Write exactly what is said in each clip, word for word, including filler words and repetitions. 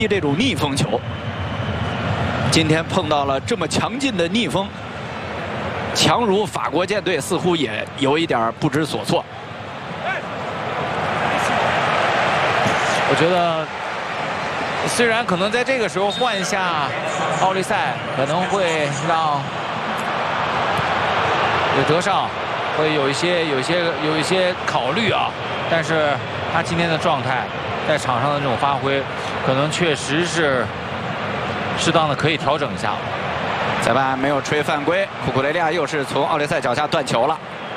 这种逆风球，今天碰到了这么强劲的逆风，强如法国舰队，似乎也有一点不知所措。 我觉得，虽然可能在这个时候换一下奥利赛，可能会让德尚会有一些、有一些、有一些考虑啊，但是他今天的状态，在场上的这种发挥，可能确实是适当的可以调整一下。 裁判没有吹犯规，库库雷利亚又是从奥利赛脚下断球了。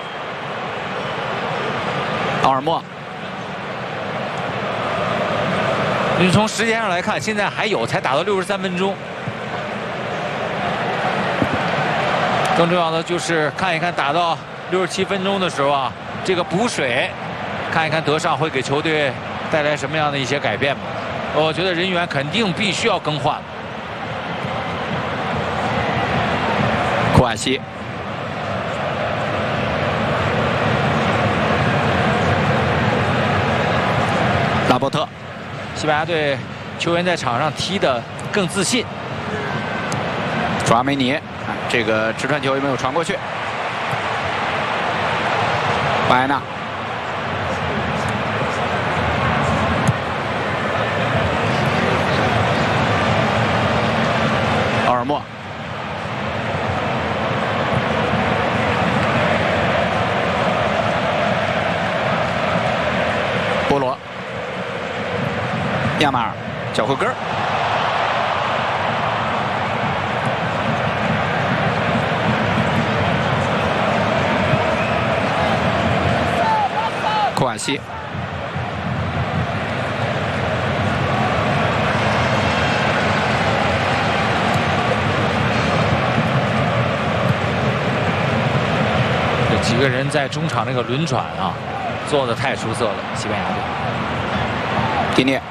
奥尔莫， 你从时间上来看，现在还有，才打到六十三分钟。更重要的就是看一看打到六十七分钟的时候啊，这个补水，看一看德尚会给球队带来什么样的一些改变吧。我觉得人员肯定必须要更换。 库瓦西，拉波特， 西班牙队球员在场上踢得更自信。 楚阿梅尼，这个直传球有没有传过去？巴埃纳，奥尔莫，波罗，亚马尔，脚后跟儿。库瓦西， 这几个人在中场那个轮转啊，做的太出色了，西班牙队。 迪涅，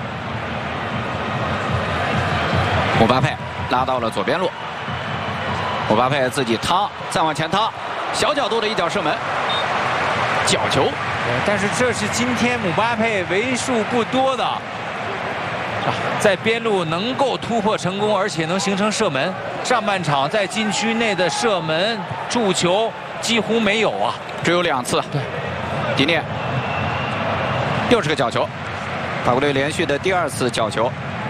姆巴佩拉到了左边路，姆巴佩自己趟，再往前趟，小角度的一脚射门，角球。 但是这是今天姆巴佩为数不多的，啊，在边路能够突破成功，而且能形成射门。上半场在禁区内的射门、助球几乎没有啊， 只有两次。 对， 迪涅又是个角球，法国队连续的第二次角球。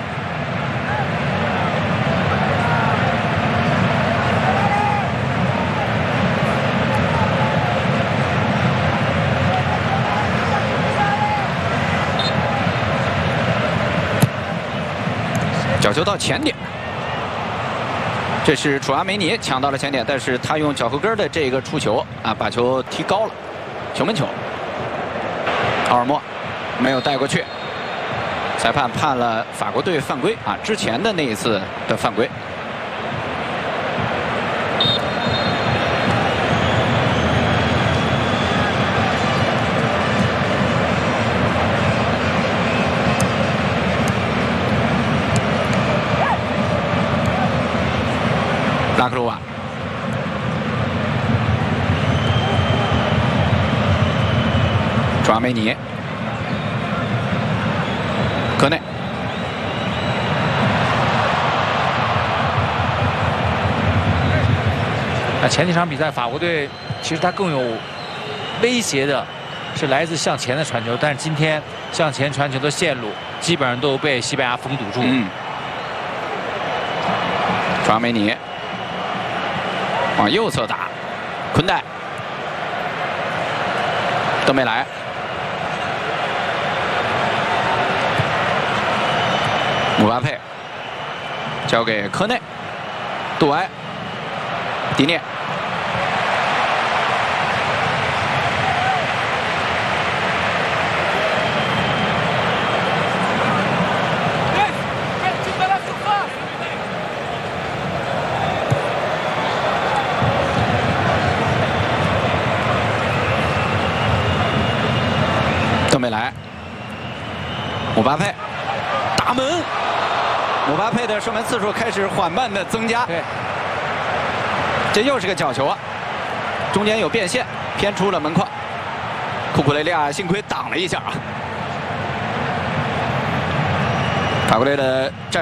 角球到前点，这是楚阿梅尼抢到了前点，但是他用脚后跟的这个触球啊，把球踢高了，球门球。奥尔莫没有带过去，裁判判了法国队犯规啊，之前的那一次的犯规。拉克鲁瓦，抓梅尼，科内， 那前几场比赛法国队其实他更有威胁的是来自向前的传球，但是今天向前传球的线路基本上都被西班牙封堵住了。 嗯，抓梅尼。往右侧打，昆代，登贝莱，姆巴佩，交给科内，杜埃，迪涅，登贝莱，姆巴佩，打门，姆巴佩的射门次数开始缓慢的增加。 对， 这又是个角球啊，中间有变线，偏出了门框。库库雷利亚幸亏挡了一下啊。 法国队的战